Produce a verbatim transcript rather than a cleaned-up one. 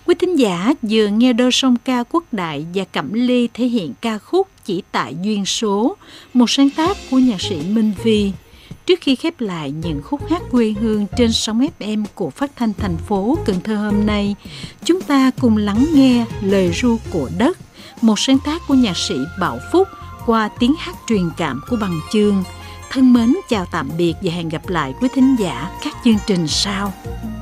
Quý thính giả vừa nghe đôi song ca Quốc Đại và Cẩm Ly thể hiện ca khúc Chỉ Tại Duyên Số, một sáng tác của nhạc sĩ Minh Vi. Trước khi khép lại những khúc hát quê hương trên sóng ép em của Phát thanh thành phố Cần Thơ hôm nay, chúng ta cùng lắng nghe Lời ru của đất, một sáng tác của nhạc sĩ Bảo Phúc qua tiếng hát truyền cảm của Bằng Chương. Thân mến chào tạm biệt và hẹn gặp lại quý thính giả các chương trình sau.